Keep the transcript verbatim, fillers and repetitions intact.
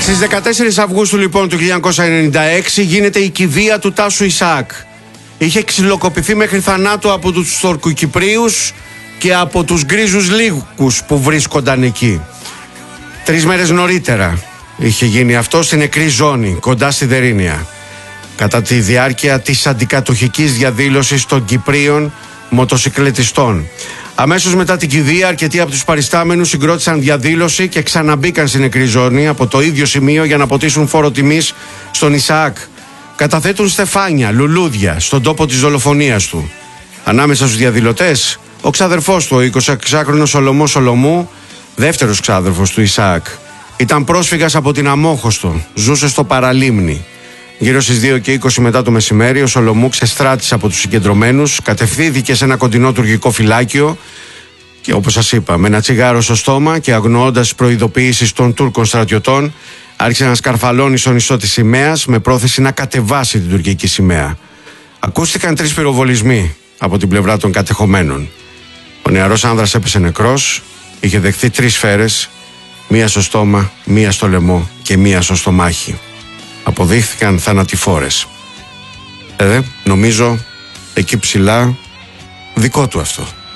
Στις δεκατέσσερις Αυγούστου λοιπόν του χίλια εννιακόσια ενενήντα έξι γίνεται η κηδεία του Τάσου Ισαάκ. Είχε ξυλοκοπηθεί μέχρι θανάτου από τους Τουρκοκυπρίους και από τους γκρίζους λύκους που βρίσκονταν εκεί. Τρεις μέρες νωρίτερα είχε γίνει αυτό στην νεκρή ζώνη, κοντά στη Δερίνια, κατά τη διάρκεια της αντικατοχικής διαδήλωσης των Κυπρίων μοτοσυκλετιστών. Αμέσως μετά την κηδεία, αρκετοί από τους παριστάμενους συγκρότησαν διαδήλωση και ξαναμπήκαν στην νεκρή ζώνη από το ίδιο σημείο για να ποτίσουν φόρο τιμής στον Ισαάκ. Καταθέτουν στεφάνια, λουλούδια στον τόπο της δολοφονίας του. Ανάμεσα στους διαδηλωτές, ο ξάδερφός του, ο εικοσιεξάχρονος Σολομός Σολομού, δεύτερος ξάδερφος του Ισαάκ. Ήταν πρόσφυγας από την Αμόχωστο, ζούσε στο Παραλίμνη. Γύρω στις δύο και είκοσι μετά το μεσημέρι, ο Σολομού ξεστράτησε από τους συγκεντρωμένους, κατευθύνθηκε σε ένα κοντινό τουρκικό φυλάκιο και, όπως σας είπα, με ένα τσιγάρο στο στόμα και αγνοώντας τις προειδοποιήσεις των Τούρκων στρατιωτών, άρχισε να σκαρφαλώνει στον ιστό της σημαίας με πρόθεση να κατεβάσει την τουρκική σημαία. Ακούστηκαν τρεις πυροβολισμοί από την πλευρά των κατεχομένων. Ο νεαρός άνδρας έπεσε νεκρός, είχε δεχθεί τρεις σφαίρες, μία στο στόμα, μία στο λαιμό και μία στο στομάχι. Αποδείχθηκαν θανατηφόρες. Ε, νομίζω εκεί ψηλά δικό του αυτό.